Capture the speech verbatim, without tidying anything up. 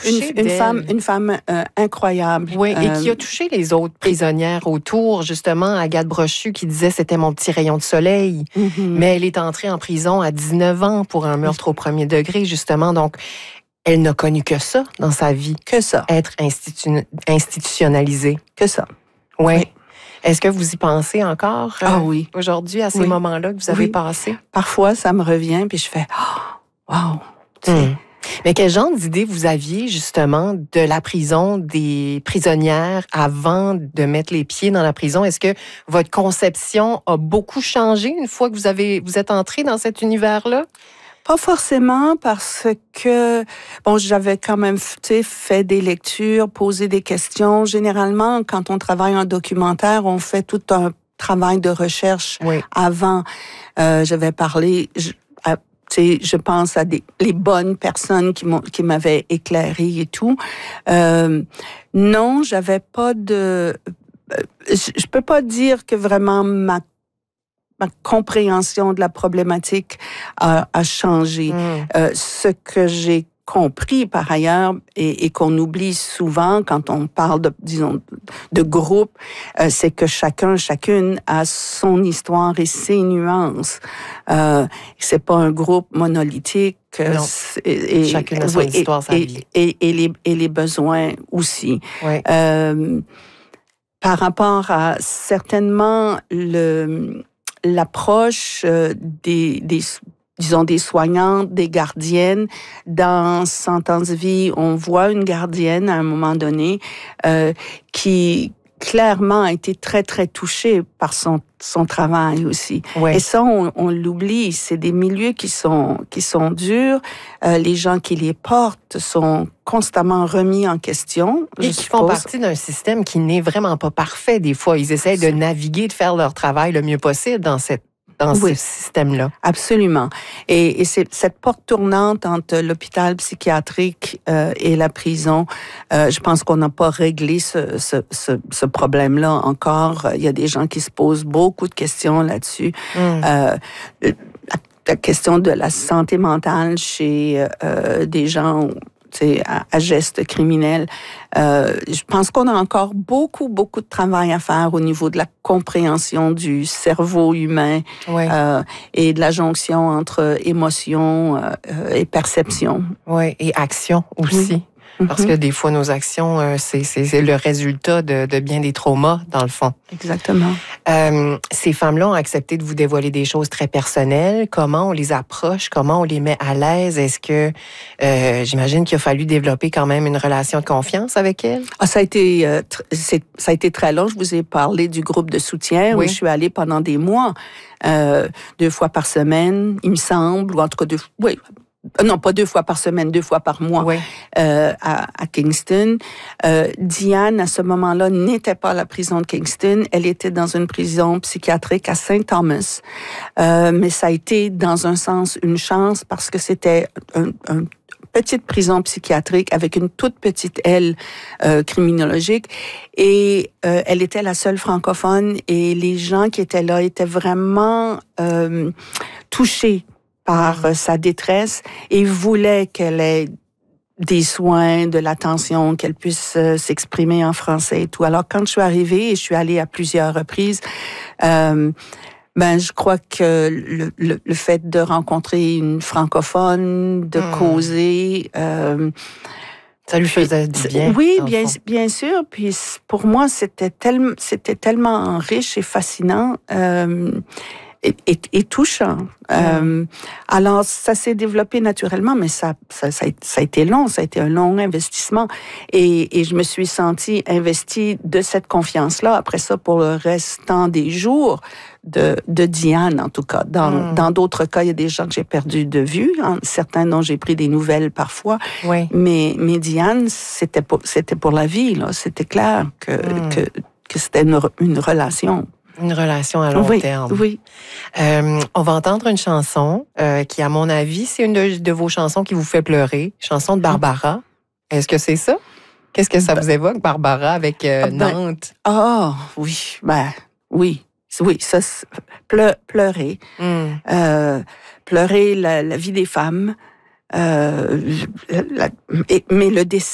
touché une, une femme, une femme euh, incroyable. Oui, euh, et qui a touché les autres prisonnières autour, justement, Agathe Brochu qui disait c'était mon petit rayon de soleil. Mm-hmm. Mais elle est entrée en prison à dix-neuf ans pour un meurtre au premier degré, justement. Donc, elle n'a connu que ça dans sa vie. Que ça. Être institu- institutionnalisée. Que ça. Ouais. Oui. Est-ce que vous y pensez encore euh, ah, oui. aujourd'hui, à ces oui. moments-là que vous avez oui. passés? Parfois, ça me revient, puis je fais oh, « wow! » Hum. Mais quel genre d'idée vous aviez, justement, de la prison, des prisonnières avant de mettre les pieds dans la prison? Est-ce que votre conception a beaucoup changé une fois que vous avez vous êtes entré dans cet univers-là? Pas forcément, parce que, bon, j'avais quand même, tu sais, fait des lectures, posé des questions. Généralement, quand on travaille en documentaire, on fait tout un travail de recherche oui. avant. Euh, j'avais parlé, je, à, tu sais, je pense à des, les bonnes personnes qui m'ont, qui m'avaient éclairé et tout. Euh, non, j'avais pas de, je, je peux pas dire que vraiment ma ma compréhension de la problématique a, a changé. Mm. Euh, ce que j'ai compris par ailleurs et, et qu'on oublie souvent quand on parle de, disons, de groupe, euh, c'est que chacun, chacune a son histoire et ses nuances. Euh, c'est pas un groupe monolithique. Non. Et, et, Chacune a son oui, histoire, sa et, vie. Et, et, et, les, et les besoins aussi. Oui. Euh, par rapport à certainement le l'approche euh, des, des, disons, des soignantes, des gardiennes. Dans Sentence Vie, on voit une gardienne à un moment donné euh, qui clairement a été très, très touchée par son, son travail aussi. Ouais. Et ça, on, on l'oublie. C'est des milieux qui sont, qui sont durs. Euh, les gens qui les portent sont constamment remis en question. Et qui font partie d'un système qui n'est vraiment pas parfait des fois. Ils essaient de naviguer, de faire leur travail le mieux possible dans cette dans oui, ce système-là. Absolument. Et, et c'est cette porte tournante entre l'hôpital psychiatrique euh, et la prison. Euh, je pense qu'on n'a pas réglé ce, ce, ce, ce problème-là encore. Il y a des gens qui se posent beaucoup de questions là-dessus. Mm. Euh, la, la question de la santé mentale chez euh, des gens À, à gestes criminels. Euh, je pense qu'on a encore beaucoup, beaucoup de travail à faire au niveau de la compréhension du cerveau humain oui. euh, et de la jonction entre émotion euh, et perception. Oui, et action aussi. Oui. Parce mm-hmm. que des fois, nos actions, euh, c'est, c'est, c'est le résultat de, de bien des traumas, dans le fond. Exactement. Euh, ces femmes-là ont accepté de vous dévoiler des choses très personnelles. Comment on les approche? Comment on les met à l'aise? Est-ce que, euh, j'imagine qu'il a fallu développer quand même une relation de confiance avec elles? Ah, ça a été, euh, tr- c'est, ça a été très long. Je vous ai parlé du groupe de soutien oui. où je suis allée pendant des mois, euh, deux fois par semaine, il me semble, ou en tout cas deux, oui. Non, pas deux fois par semaine, deux fois par mois oui. euh, à, à Kingston. Euh, Diane, à ce moment-là, n'était pas à la prison de Kingston. Elle était dans une prison psychiatrique à Saint Thomas. Euh, mais ça a été, dans un sens, une chance parce que c'était un, un petite prison psychiatrique avec une toute petite aile euh, criminologique. Et euh, elle était la seule francophone et les gens qui étaient là étaient vraiment euh, touchés par euh, sa détresse et voulait qu'elle ait des soins, de l'attention, qu'elle puisse euh, s'exprimer en français et tout. Alors, quand je suis arrivée, et je suis allée à plusieurs reprises, euh, ben, je crois que le, le, le fait de rencontrer une francophone, de mmh. causer... Euh, ça lui faisait du bien. Oui, bien, bien sûr. Puis pour moi, c'était, tel, c'était tellement riche et fascinant. Euh, Et, et, et touchant. Mmh. Euh, alors, ça s'est développé naturellement, mais ça, ça, ça, a, ça a été long, ça a été un long investissement. Et, et je me suis sentie investie de cette confiance-là, après ça, pour le restant des jours de, de Diane, en tout cas. Dans, mmh. dans d'autres cas, il y a des gens que j'ai perdus de vue, hein, certains dont j'ai pris des nouvelles parfois. Oui. Mais, mais Diane, c'était pour, c'était pour la vie, là. C'était clair que, mmh. que, que c'était une, une relation. Une relation à long oui, terme. Oui. Euh, on va entendre une chanson euh, qui, à mon avis, c'est une de, de vos chansons qui vous fait pleurer. Chanson de Barbara. Est-ce que c'est ça? Qu'est-ce que ça vous évoque, Barbara, avec euh, ben, Nantes? Ah, oh, oui. Ben, oui. Oui, ça, pleu, pleurer. Mm. Euh, pleurer la, la vie des femmes. Euh, la, la, mais le décès